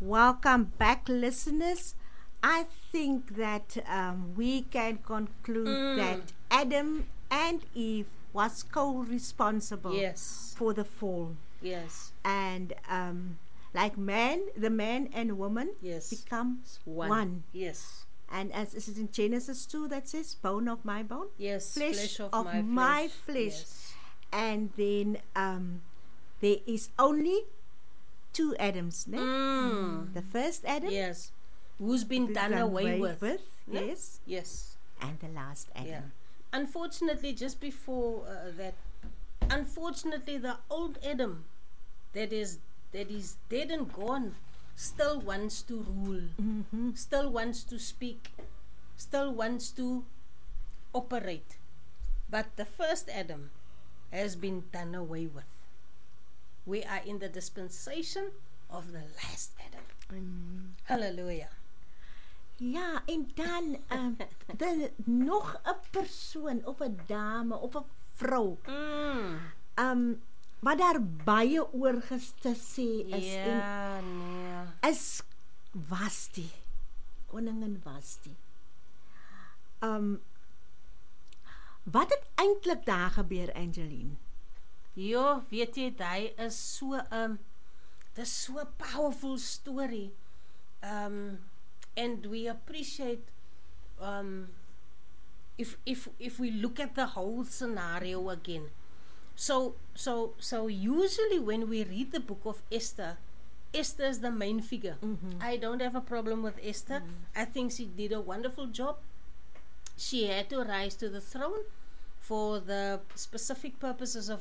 Welcome back, listeners. I think that we can conclude that Adam and Eve was co-responsible Yes. for the fall, Yes. and like the man and woman Yes. becomes one. Yes. And as it is in Genesis 2, that says, "Bone of my bone, Yes. flesh of my my flesh." Yes. And then there is only two Adams, ne? The first Adam, Yes. Who's been done away with. No? yes, Yes. and the last Adam. Yeah. Unfortunately, just before unfortunately, the old Adam that is dead and gone still wants to rule, still wants to speak, still wants to operate. But the first Adam has been done away with. We are in the dispensation of the last Adam. Hallelujah. Ja, en dan nog 'n persoon of 'n dame of 'n vrou wat daar baie oor te sê is Ja, nee. is Vashti. Koningin Vashti. Wat het eintlik daar gebeur, Angeline? Ja, weet jy, hy is so dis so 'n powerful story. And we appreciate if we look at the whole scenario again. So usually when we read the book of Esther, Esther is the main figure. I don't have a problem with Esther. I think she did a wonderful job. She had to rise to the throne for the specific purposes of